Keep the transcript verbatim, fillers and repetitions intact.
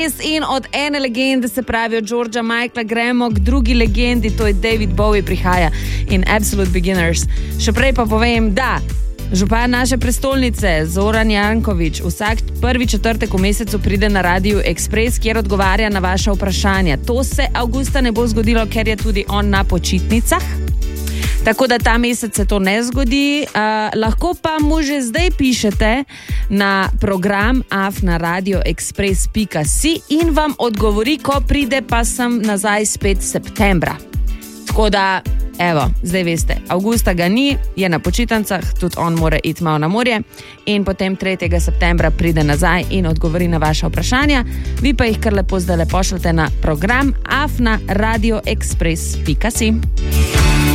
In od ene legende, se pravi od Georgea Michaela, gremo k drugi legendi, to je David Bowie prihaja in Absolute Beginners. Še prej pa povem, da župan naše prestolnice Zoran Janković vsak prvi četrtek v mesecu pride na Radio Express, kjer odgovarja na vaša vprašanja. To se avgusta ne bo zgodilo, ker je tudi on na počitnicah. Tako da ta mesec se to ne zgodi. Uh, lahko pa mu že zdaj pišete na program afna radio express pika si in vam odgovori, ko pride pa sem nazaj spet septembra. Tako da, evo, zdaj veste, avgusta ga ni, je na počitnicah, tudi on mora iti malo na morje in potem tretjega septembra pride nazaj in odgovori na vaša vprašanja. Vi pa jih kar lepo zdaj pošljete na program afna radio express pika si.